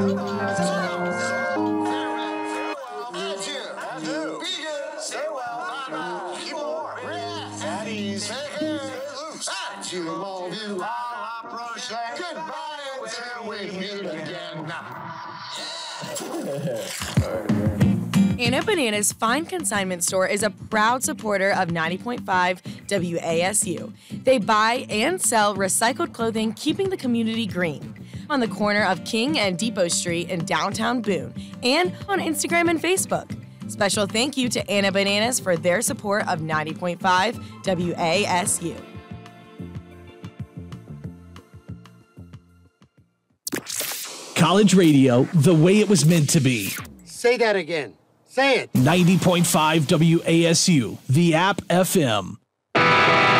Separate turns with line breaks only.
Anna Bananas Fine Consignment Store is a proud supporter of 90.5 WASU. They buy and sell recycled clothing, keeping the community green. On the corner of King and Depot Street in downtown Boone, and on Instagram and Facebook. Special thank you to Anna Bananas for their support of 90.5 WASU.
College radio, the way it was meant to be.
Say that again. Say it.
90.5 WASU, the app FM.